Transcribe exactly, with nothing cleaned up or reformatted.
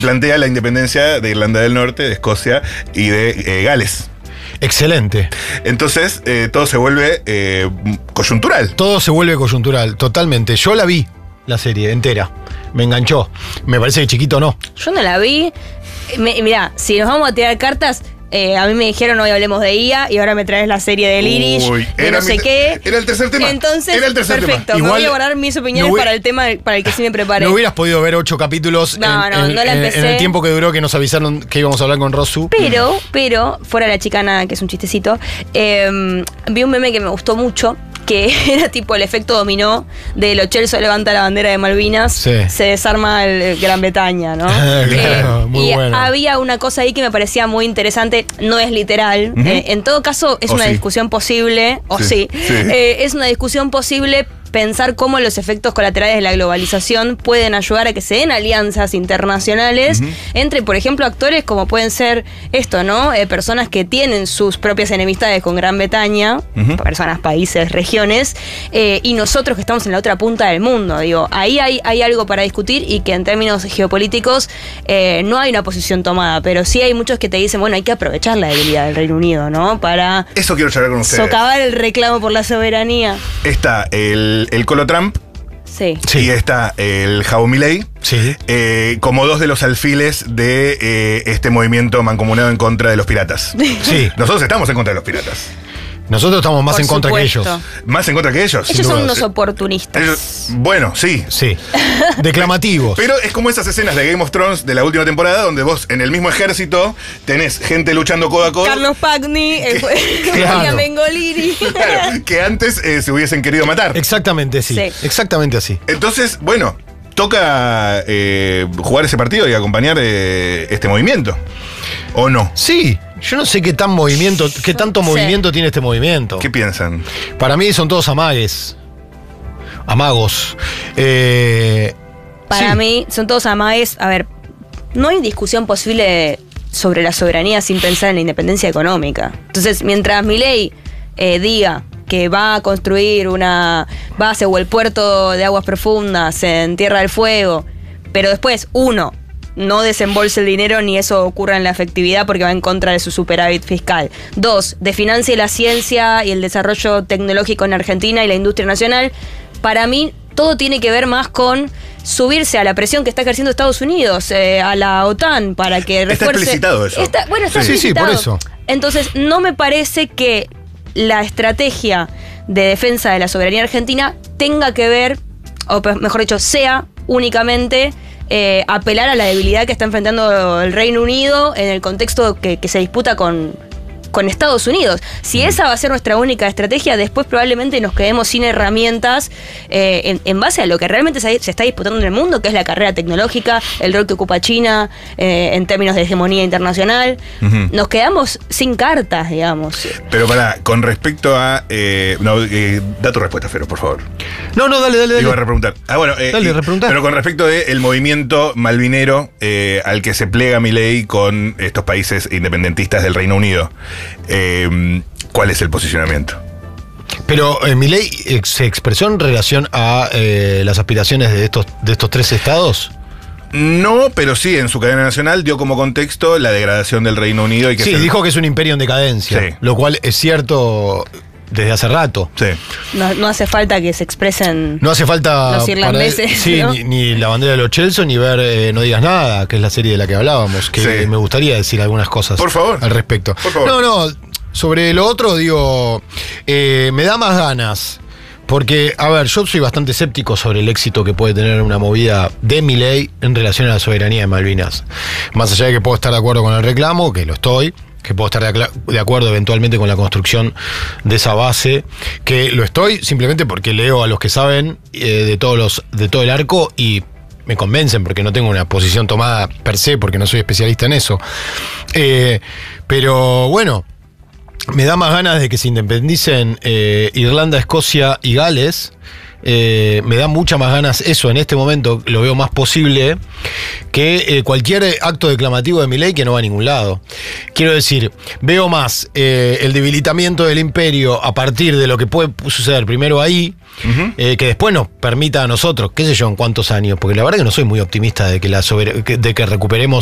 plantea la independencia de Irlanda del Norte, de Escocia y de eh, Gales. Excelente. Entonces, eh, todo se vuelve eh, coyuntural. Todo se vuelve coyuntural, totalmente. Yo la vi, la serie entera. Me enganchó. Me parece que chiquito no. Yo no la vi. Me, mirá, si nos vamos a tirar cartas, eh, a mí me dijeron hoy hablemos de I A y ahora me traes la serie del Irish, Uy, de era no sé mi- qué. era el tercer tema. Entonces, Era el tercer perfecto. tema. Me Igual, voy a guardar mis opiniones no hubi- para el tema para el que sí me preparé. No hubieras podido ver ocho capítulos No, en, no, en- no la en- empecé. en el tiempo que duró que nos avisaron que íbamos a hablar con Rosu. Pero, pero, fuera la chicana, que es un chistecito, eh, vi un meme que me gustó mucho, que era tipo el efecto dominó de Lo Celso levanta la bandera de Malvinas, Sí. se desarma el Gran Bretaña, ¿no? Claro, muy y bueno. había una cosa ahí que me parecía muy interesante, no es literal, Ujú. eh, en todo caso es O una sí. discusión posible, o Sí, sí, sí. Eh, es una discusión posible pensar cómo los efectos colaterales de la globalización pueden ayudar a que se den alianzas internacionales Ujú. entre, por ejemplo, actores como pueden ser esto, ¿no? Eh, personas que tienen sus propias enemistades con Gran Bretaña, Ujú. personas, países, regiones, eh, y nosotros que estamos en la otra punta del mundo. Digo, ahí hay, hay algo para discutir y que en términos geopolíticos eh, no hay una posición tomada, pero sí hay muchos que te dicen, bueno, hay que aprovechar la debilidad del Reino Unido, ¿no? Para Eso quiero charlar con ustedes. socavar el reclamo por la soberanía. Está el, el Colo Trump Sí. Sí. y está el Jabo Milei. Sí. Eh, como dos de los alfiles de eh, este movimiento mancomunado en contra de los piratas. Sí. Nosotros estamos en contra de los piratas. Nosotros estamos más Por en contra supuesto. que ellos. Más en contra que ellos. Ellos son duda, unos sí. oportunistas. Ellos- bueno, sí. Sí. Declamativos. Pero es como esas escenas de Game of Thrones de la última temporada donde vos en el mismo ejército tenés gente luchando codo a codo. Carlos Pagni, eh, Claro. William Bengolini. Claro, que antes eh, se hubiesen querido matar. Exactamente, sí. Sí. Exactamente así. Entonces, bueno, toca eh, jugar ese partido y acompañar eh, este movimiento. ¿O no? Sí. Yo no sé qué tan movimiento, qué tanto Sí. movimiento tiene este movimiento. ¿Qué piensan? Para mí son todos amagues. Amagos. Eh, Para sí. mí, son todos amagues. A ver, no hay discusión posible sobre la soberanía sin pensar en la independencia económica. Entonces, mientras Milei eh, diga que va a construir una base o el puerto de aguas profundas en Tierra del Fuego, pero después, uno, no desembolse el dinero ni eso ocurra en la efectividad porque va en contra de su superávit fiscal. Dos, desfinancie la ciencia y el desarrollo tecnológico en Argentina y la industria nacional. Para mí, todo tiene que ver más con subirse a la presión que está ejerciendo Estados Unidos, eh, a la OTAN, para que Está refuerce... explicitado eso. Está- bueno, está Sí, sí, sí, explicitado. por eso. Entonces, no me parece que la estrategia de defensa de la soberanía argentina tenga que ver, o pe- mejor dicho, sea únicamente eh, apelar a la debilidad que está enfrentando el Reino Unido en el contexto que, que se disputa con, con Estados Unidos. Si esa va a ser nuestra única estrategia, después probablemente nos quedemos sin herramientas eh, en, en base a lo que realmente se, se está disputando en el mundo, que es la carrera tecnológica, el rol que ocupa China eh, en términos de hegemonía internacional. Ujú. Nos quedamos sin cartas, digamos. Pero para, con respecto a... eh, no, eh, da tu respuesta, Fero, por favor. No, no, dale, dale, dale. Iba a repreguntar. Ah, bueno, eh, Dale, y- repreguntá. pero con respecto del movimiento malvinero eh, al que se plega Milei con estos países independentistas del Reino Unido, eh, ¿cuál es el posicionamiento? Pero eh, Milei eh, se expresó en relación a eh, las aspiraciones de estos, de estos tres estados. No, pero sí, en su cadena nacional dio como contexto la degradación del Reino Unido y que Sí, es el- dijo que es un imperio en decadencia, Sí. lo cual es cierto desde hace rato. Sí. No, no hace falta que se expresen. No hace falta Los irlandeses, para- sí, ¿no? ni, ni la bandera de los Chelsea ni ver eh, No digas nada, que es la serie de la que hablábamos, que Sí. me gustaría decir algunas cosas Por favor. al respecto. Por favor. No, no, sobre lo otro digo, eh, me da más ganas. Porque, a ver, yo soy bastante escéptico sobre el éxito que puede tener una movida de Milei en relación a la soberanía de Malvinas. Más allá de que puedo estar de acuerdo con el reclamo, que lo estoy, que puedo estar de, acla- de acuerdo eventualmente con la construcción de esa base, que lo estoy simplemente porque leo a los que saben eh, de todos los de todo el arco y me convencen porque no tengo una posición tomada per se, porque no soy especialista en eso. Eh, pero bueno, me da más ganas de que se independicen eh, Irlanda, Escocia y Gales Eh, me da muchas más ganas eso en este momento, lo veo más posible que eh, cualquier acto declamativo de Milei que no va a ningún lado. Quiero decir, veo más eh, el debilitamiento del imperio a partir de lo que puede suceder primero ahí, uh-huh. eh, que después nos permita a nosotros, qué sé yo, en cuántos años, porque la verdad que no soy muy optimista de que, la sober- de que recuperemos